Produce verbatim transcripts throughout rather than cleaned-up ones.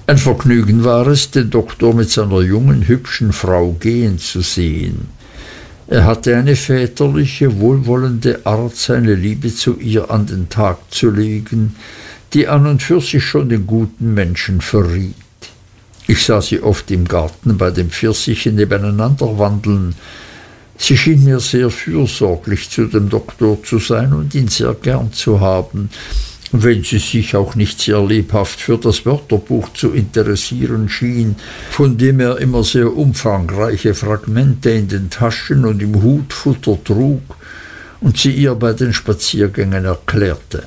Ein Vergnügen war es, den Doktor mit seiner jungen, hübschen Frau gehen zu sehen. Er hatte eine väterliche, wohlwollende Art, seine Liebe zu ihr an den Tag zu legen, die an und für sich schon den guten Menschen verriet. Ich sah sie oft im Garten bei den Pfirsichen nebeneinander wandeln. Sie schien mir sehr fürsorglich zu dem Doktor zu sein und ihn sehr gern zu haben, wenn sie sich auch nicht sehr lebhaft für das Wörterbuch zu interessieren schien, von dem er immer sehr umfangreiche Fragmente in den Taschen und im Hutfutter trug und sie ihr bei den Spaziergängen erklärte.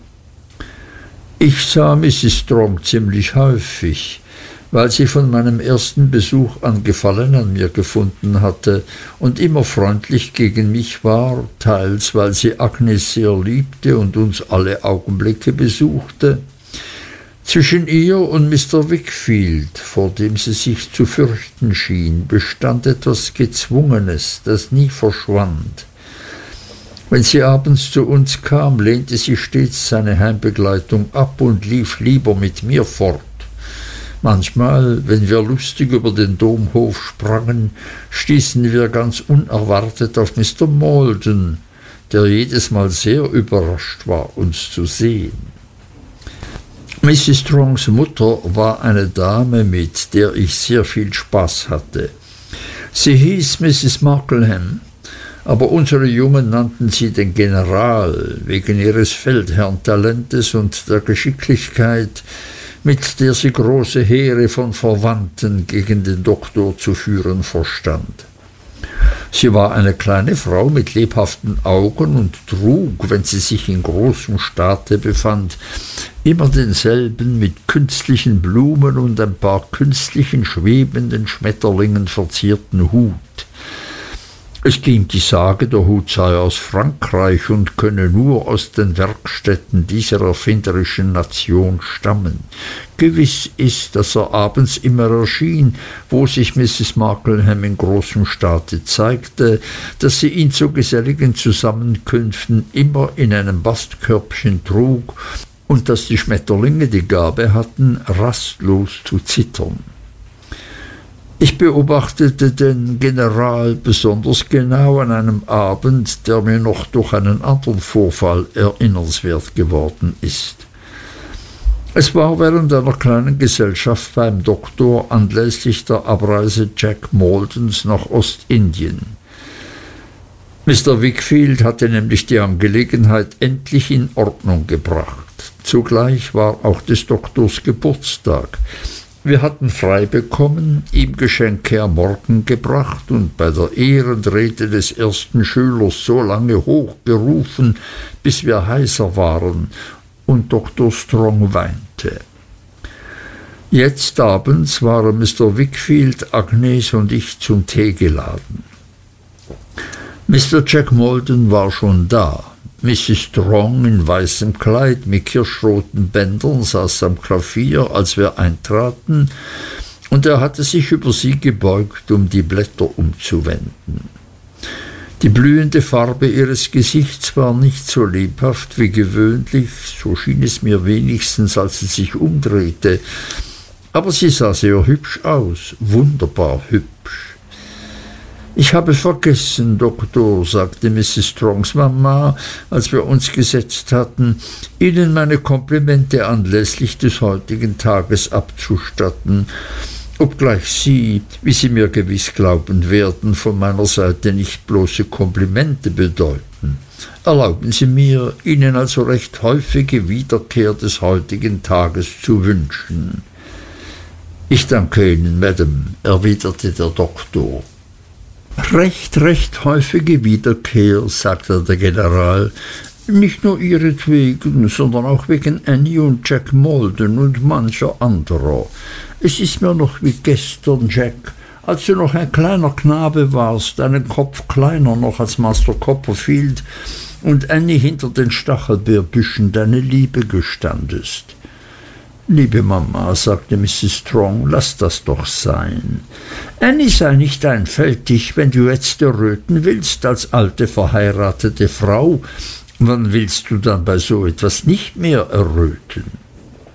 Ich sah Misses Strong ziemlich häufig, weil sie von meinem ersten Besuch an Gefallen an mir gefunden hatte und immer freundlich gegen mich war, teils weil sie Agnes sehr liebte und uns alle Augenblicke besuchte. Zwischen ihr und Mister Wickfield, vor dem sie sich zu fürchten schien, bestand etwas Gezwungenes, das nie verschwand. Wenn sie abends zu uns kam, lehnte sie stets seine Heimbegleitung ab und lief lieber mit mir fort. Manchmal, wenn wir lustig über den Domhof sprangen, stießen wir ganz unerwartet auf Mister Maldon, der jedes Mal sehr überrascht war, uns zu sehen. Misses Strongs Mutter war eine Dame, mit der ich sehr viel Spaß hatte. Sie hieß Misses Markleham, aber unsere Jungen nannten sie den General wegen ihres Feldherrntalentes und der Geschicklichkeit, mit der sie große Heere von Verwandten gegen den Doktor zu führen verstand. Sie war eine kleine Frau mit lebhaften Augen und trug, wenn sie sich in großem Staate befand, immer denselben mit künstlichen Blumen und ein paar künstlichen schwebenden Schmetterlingen verzierten Hut. Es ging die Sage, der Hut sei aus Frankreich und könne nur aus den Werkstätten dieser erfinderischen Nation stammen. Gewiss ist, dass er abends immer erschien, wo sich Misses Markleham in großem Staate zeigte, dass sie ihn zu geselligen Zusammenkünften immer in einem Bastkörbchen trug und dass die Schmetterlinge die Gabe hatten, rastlos zu zittern. Ich beobachtete den General besonders genau an einem Abend, der mir noch durch einen anderen Vorfall erinnernswert geworden ist. Es war während einer kleinen Gesellschaft beim Doktor anlässlich der Abreise Jack Maldons nach Ostindien. Mister Wickfield hatte nämlich die Angelegenheit endlich in Ordnung gebracht. Zugleich war auch des Doktors Geburtstag. Wir hatten frei bekommen, ihm Geschenke am Morgen gebracht und bei der Ehrenrede des ersten Schülers so lange hochgerufen, bis wir heiser waren und Doktor Strong weinte. Jetzt abends waren Mister Wickfield, Agnes und ich zum Tee geladen. Mister Jack Maldon war schon da. Misses Strong in weißem Kleid mit kirschroten Bändern saß am Klavier, als wir eintraten, und er hatte sich über sie gebeugt, um die Blätter umzuwenden. Die blühende Farbe ihres Gesichts war nicht so lebhaft wie gewöhnlich, so schien es mir wenigstens, als sie sich umdrehte, aber sie sah sehr hübsch aus, wunderbar hübsch. »Ich habe vergessen, Doktor«, sagte Misses Strongs Mama, als wir uns gesetzt hatten, »Ihnen meine Komplimente anlässlich des heutigen Tages abzustatten, obgleich Sie, wie Sie mir gewiss glauben werden, von meiner Seite nicht bloße Komplimente bedeuten. Erlauben Sie mir, Ihnen also recht häufige Wiederkehr des heutigen Tages zu wünschen.« »Ich danke Ihnen, Madame«, erwiderte der Doktor. »Recht, recht häufige Wiederkehr«, sagte der General, »nicht nur ihretwegen, sondern auch wegen Annie und Jack Maldon und mancher anderer. Es ist mir noch wie gestern, Jack, als du noch ein kleiner Knabe warst, einen Kopf kleiner noch als Master Copperfield, und Annie hinter den Stachelbeerbüschen deine Liebe gestandest.« »Liebe Mama«, sagte Misses Strong, »lass das doch sein. Annie sei nicht einfältig, wenn du jetzt erröten willst als alte verheiratete Frau. Wann willst du dann bei so etwas nicht mehr erröten?«